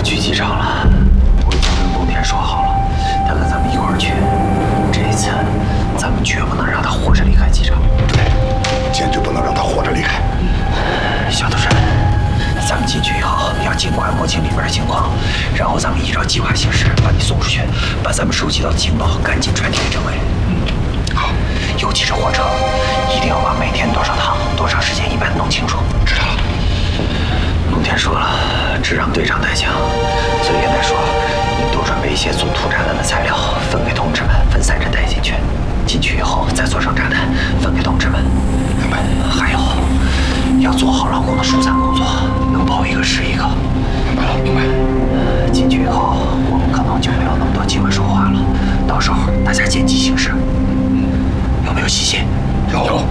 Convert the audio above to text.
去机场了，我已经跟陆天说好了，他跟咱们一块儿去。这一次，咱们绝不能让他活着离开机场。 对，坚决不能让他活着离开。 小头山，咱们进去以后要尽快摸清里边的情况，然后咱们依照计划行事，把你送出去，把咱们收集到的情报赶紧传递给政委。 好， 尤其是火车，一定要把每天多少趟、多长时间一班弄清楚。 知道了。 陆天说了，只让队长带枪，所以跟他说，你多准备一些做土炸弹的材料，分给同志们，分散着带进去。进去以后再做成炸弹，分给同志们。 明白。 还有，要做好劳工的疏散工作，能跑一个是一个。 明白了，明白。 进去以后，我们可能就没有那么多机会说话了。到时候大家见机行事。有没有细节？ 有。